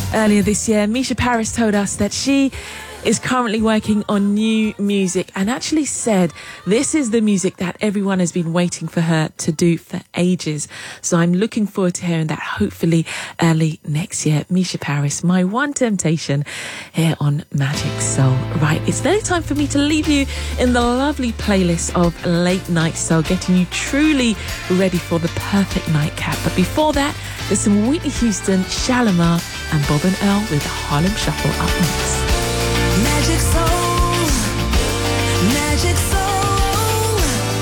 Earlier this year, Misha Paris told us that she is currently working on new music and actually said this is the music that everyone has been waiting for her to do for ages. So I'm looking forward to hearing that hopefully early next year. Misha Paris, My One Temptation, here on Magic Soul. Right, it's now time for me to leave you in the lovely playlist of Late Night Soul, getting you truly ready for the perfect nightcap. But before that, there's some Whitney Houston, Shalimar and Bob and Earl with the Harlem Shuffle up next. Magic Soul, Magic Soul.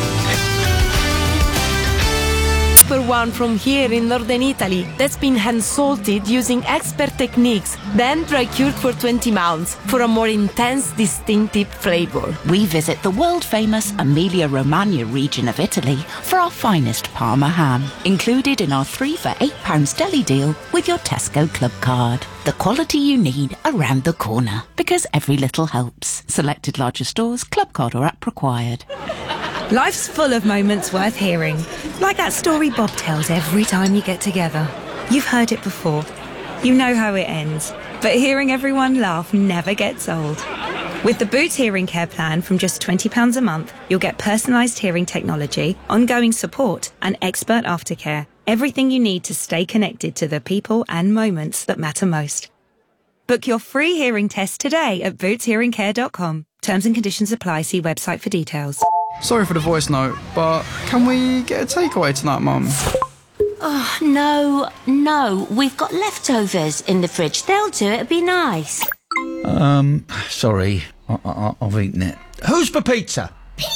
For one from here in northern Italy that's been hand salted using expert techniques, then dry cured for 20 months for a more intense, distinctive flavor. We visit the world-famous Emilia-Romagna region of Italy for our finest Parma ham, included in our 3 for £8 deli deal with your Tesco Club card. The quality you need around the corner, because every little helps. Selected larger stores, Club card or app required. Life's full of moments worth hearing, like that story Bob tells every time you get together. You've heard it before. You know how it ends, but hearing everyone laugh never gets old. With the Boots Hearing Care plan from just £20 a month, you'll get personalised hearing technology, ongoing support and expert aftercare. Everything you need to stay connected to the people and moments that matter most. Book your free hearing test today at bootshearingcare.com. Terms and conditions apply. See website for details. Sorry for the voice note, but can we get a takeaway tonight, Mum? Oh, no. We've got leftovers in the fridge. They'll do it. It'd be nice. Sorry. I've eaten it. Who's for pizza?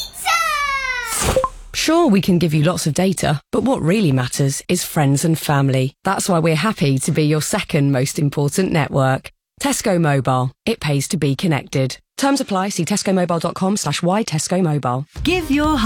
Sure, we can give you lots of data, but what really matters is friends and family. That's why we're happy to be your second most important network. Tesco Mobile. It pays to be connected. Terms apply. See tescomobile.com/why Tesco Mobile. Give your